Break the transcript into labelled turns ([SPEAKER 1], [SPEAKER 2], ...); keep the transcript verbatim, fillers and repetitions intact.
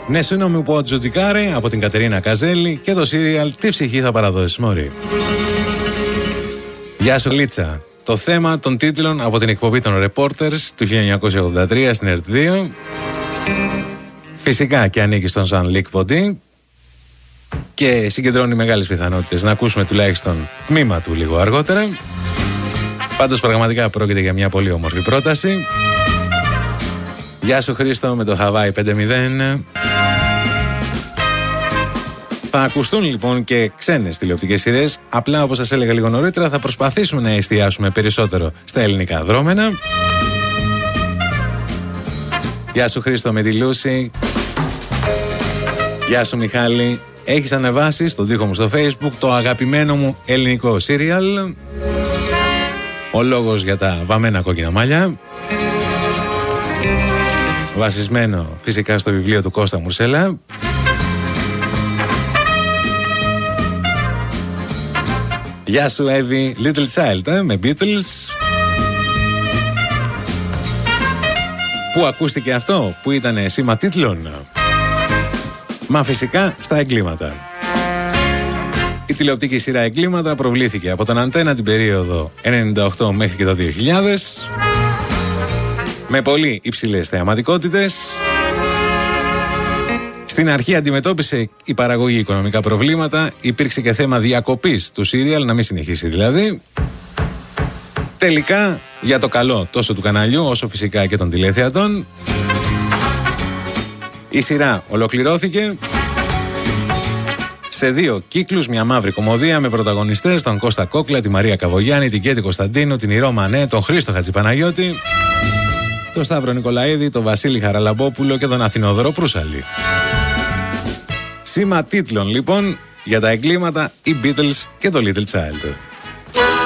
[SPEAKER 1] Nessuno mi può giudicare από την Κατερίνα Καζέλη και το σύριαλ Τι ψυχή θα παραδώσεις μωρή. Γεια σου Λίτσα. Το θέμα των τίτλων από την εκπομπή των Reporters του χίλια εννιακόσια ογδόντα τρία στην ΕΡΤ δύο. Φυσικά και ανήκει στον Ζαν Λικ Ποντί και συγκεντρώνει μεγάλες πιθανότητες να ακούσουμε τουλάχιστον τμήμα του λίγο αργότερα. Πάντως πραγματικά πρόκειται για μια πολύ όμορφη πρόταση. Γεια σου Χρήστο με το Hawaii πέντε μηδέν. Θα ακουστούν λοιπόν και ξένες τηλεοπτικές σειρές. Απλά όπως σας έλεγα λίγο νωρίτερα θα προσπαθήσουμε να εστιάσουμε περισσότερο στα ελληνικά δρόμενα. Γεια σου Χρήστο με τη Λούση. Γεια σου Μιχάλη. Έχεις ανεβάσει στον τοίχο μου στο Facebook το αγαπημένο μου ελληνικό σύριαλ. Ο λόγος για τα βαμμένα κόκκινα μάλια. Βασισμένο φυσικά στο βιβλίο του Κώστα Μουρσέλα. Γεια σου Εύη, Little Child ε, με Beatles. Πού ακούστηκε αυτό που ήταν σήμα τίτλων? Μα φυσικά στα εγκλήματα. Η τηλεοπτική σειρά Εγκλήματα προβλήθηκε από τον Αντένα την περίοδο ενενήντα οκτώ μέχρι και το δύο χιλιάδες με πολύ υψηλές θεαματικότητες. Στην αρχή αντιμετώπισε η παραγωγή οικονομικά προβλήματα, υπήρξε και θέμα διακοπής του σύριαλ, να μην συνεχίσει δηλαδή. Τελικά, για το καλό τόσο του καναλιού όσο φυσικά και των τηλεθεατών, η σειρά ολοκληρώθηκε σε δύο κύκλους, μια μαύρη κωμωδία με πρωταγωνιστές τον Κώστα Κόκλα, τη Μαρία Καβογιάννη, την Κέτη Κωνσταντίνου, την Ηρώ Μανέ, τον Χρήστο Χατζηπαναγιώτη, τον Σταύρο Νικολαίδη, τον Βασίλη Χαραλαμπόπουλο και τον Αθηνόδωρο Προύσαλη. Σήμα τίτλων λοιπόν για τα εγκλήματα, οι Beatles και το Little Child.